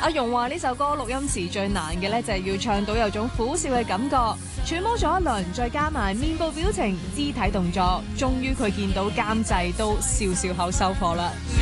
容話呢首歌錄音時最難嘅呢，就係要唱到有種苦笑嘅感覺，揣摩咗一輪，再加埋面部表情、肢體動作，終於佢見到監製都笑笑口收貨啦。